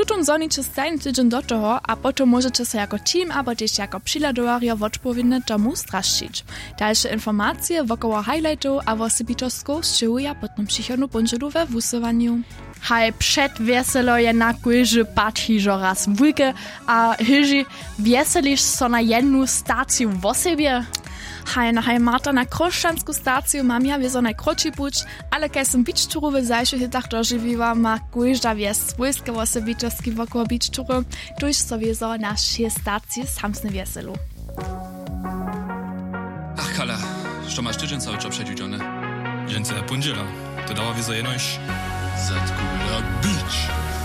Tutum zonicie stajny tydzień do toho, a potom możecie się jako team albo też jako przyladowaria odpowiednio tomu straszczyć. Dalsze informacje wokoło highlightów a osobitostków szczegółuja potom przychodnu pończodu we wusowaniu. Haj przed weselo je na kujży patrzy raz wujke, a hyży weselisz so na jedną stację w osobie? Haj Marta na kroszczansku staciju mam ja wiezo najkroči puć, ale kaj som beach turu w zajszych latach dożywiła, ma kujżda wies swojskie osobitosti wokoło beach turu, tuż so wiezo na 6 stacji samsny wieselu. Ach, Kala, što masz tydzień cały czas przedjudziony? Dzień pondziela, to dała wiezo jenoś Zatkula beach.